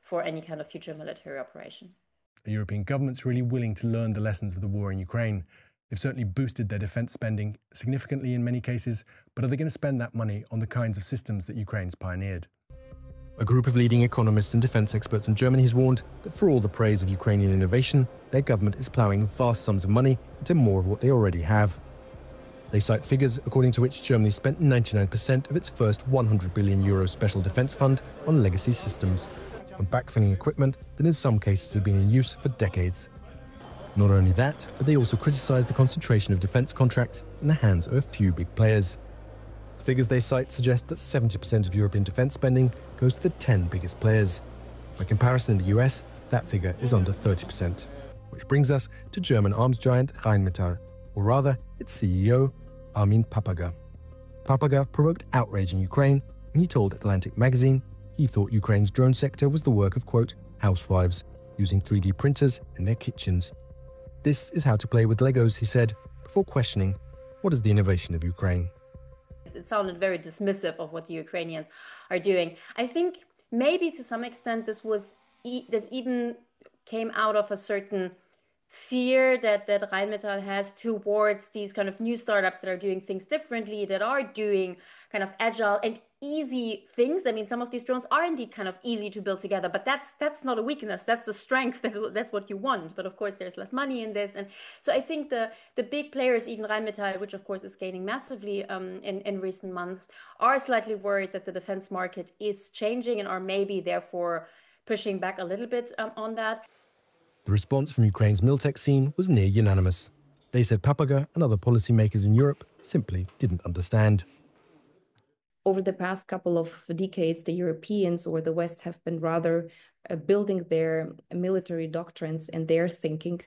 for any kind of future military operation. Are European governments really willing to learn the lessons of the war in Ukraine? They've certainly boosted their defence spending significantly in many cases, but are they going to spend that money on the kinds of systems that Ukraine's pioneered? A group of leading economists and defence experts in Germany has warned that for all the praise of Ukrainian innovation, their government is ploughing vast sums of money into more of what they already have. They cite figures according to which Germany spent 99% of its first €100 billion special defence fund on legacy systems, on backfilling equipment that in some cases had been in use for decades. Not only that, but they also criticise the concentration of defence contracts in the hands of a few big players. The figures they cite suggest that 70% of European defence spending goes to the 10 biggest players. By comparison, in the US, that figure is under 30%. Which brings us to German arms giant Rheinmetall, or rather, its CEO, Armin Papperger. Papperger provoked outrage in Ukraine when he told Atlantic magazine he thought Ukraine's drone sector was the work of, quote, housewives, using 3D printers in their kitchens. This is how to play with Legos, he said, before questioning, what is the innovation of Ukraine? It sounded very dismissive of what the Ukrainians are doing. I think maybe to some extent this even came out of a certain fear that Rheinmetall has towards these kind of new startups that are doing things differently, that are doing kind of agile and easy things. I mean, some of these drones are indeed kind of easy to build together, but that's not a weakness. That's a strength. That's what you want. But of course, there's less money in this. And so I think the big players, even Rheinmetall, which of course is gaining massively in recent months, are slightly worried that the defense market is changing and are maybe therefore pushing back a little bit on that. The response from Ukraine's Miltech scene was near unanimous. They said Papperger and other policymakers in Europe simply didn't understand. Over the past couple of decades, the Europeans or the West have been rather building their military doctrines and their thinking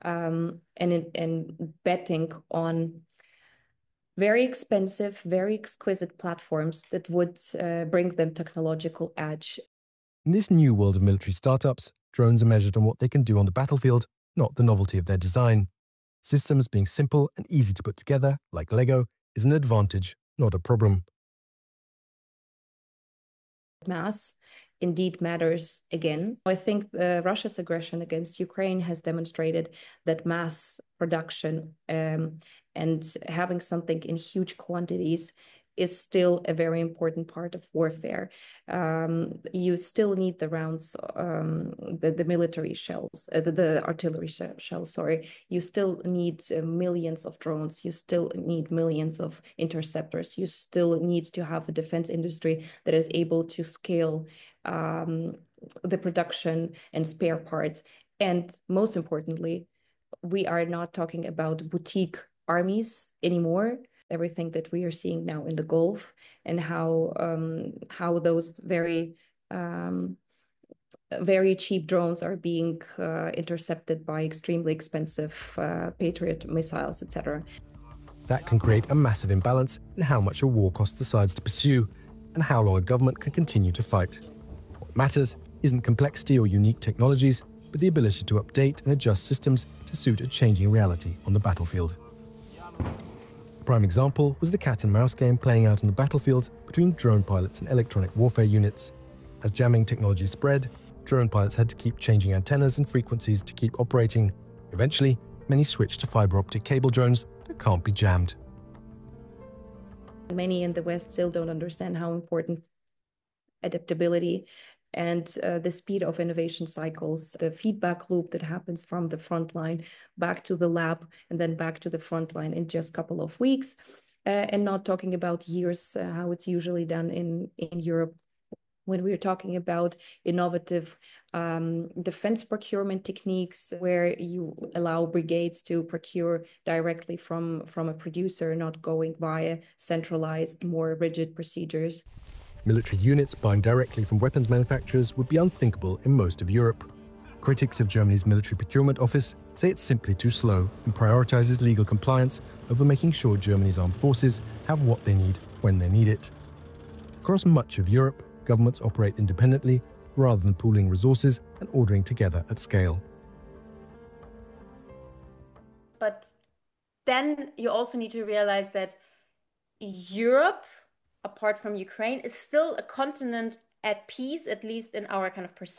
and betting on very expensive, very exquisite platforms that would bring them technological edge. In this new world of military startups, drones are measured on what they can do on the battlefield, not the novelty of their design. Systems being simple and easy to put together, like Lego, is an advantage, not a problem. Mass indeed matters again. I think Russia's aggression against Ukraine has demonstrated that mass production and having something in huge quantities is still a very important part of warfare. You still need the rounds, the military shells, the artillery shells, sorry. You still need millions of drones. You still need millions of interceptors. You still need to have a defense industry that is able to scale the production and spare parts. And most importantly, we are not talking about boutique armies anymore. Everything that we are seeing now in the Gulf and how those very cheap drones are being intercepted by extremely expensive Patriot missiles, etc. That can create a massive imbalance in how much a war costs the sides to pursue and how long a government can continue to fight. What matters isn't complexity or unique technologies, but the ability to update and adjust systems to suit a changing reality on the battlefield. A prime example was the cat-and-mouse game playing out on the battlefield between drone pilots and electronic warfare units. As jamming technology spread, drone pilots had to keep changing antennas and frequencies to keep operating. Eventually, many switched to fiber-optic cable drones that can't be jammed. Many in the West still don't understand how important adaptability and the speed of innovation cycles, the feedback loop that happens from the front line back to the lab and then back to the front line in just a couple of weeks, and not talking about years, how it's usually done in Europe. When we're talking about innovative defense procurement techniques where you allow brigades to procure directly from a producer, not going via centralized, more rigid procedures. Military units buying directly from weapons manufacturers would be unthinkable in most of Europe. Critics of Germany's military procurement office say it's simply too slow and prioritizes legal compliance over making sure Germany's armed forces have what they need when they need it. Across much of Europe, governments operate independently rather than pooling resources and ordering together at scale. But then you also need to realize that Europe, apart from Ukraine, is still a continent at peace, at least in our kind of perception.